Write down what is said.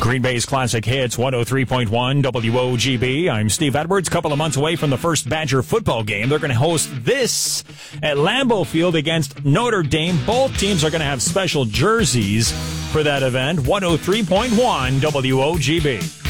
Green Bay's Classic Hits, 103.1 WOGB. I'm Steve Edwards. A couple of months away from the first Badger football game. They're going to host this at Lambeau Field against Notre Dame. Both teams are going to have special jerseys for that event. 103.1 WOGB.